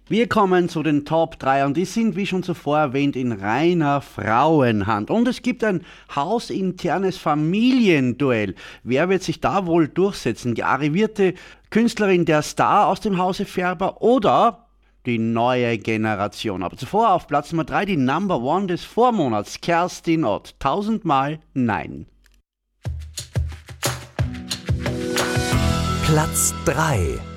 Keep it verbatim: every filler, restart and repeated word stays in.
Wir kommen zu den Top drei und die sind, wie schon zuvor erwähnt, in reiner Frauenhand. Und es gibt ein hausinternes Familienduell. Wer wird sich da wohl durchsetzen? Die arrivierte Künstlerin, der Star aus dem Hause Färber oder die neue Generation? Aber zuvor auf Platz Nummer drei die Number One des Vormonats, Kerstin Ott. Tausendmal Nein. Platz drei.